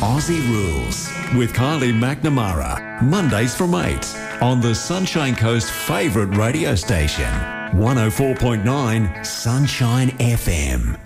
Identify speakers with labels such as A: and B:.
A: Aussie Rules with Kylie McNamara. Mondays from 8 on the Sunshine Coast favourite radio station. 104.9 Sunshine FM.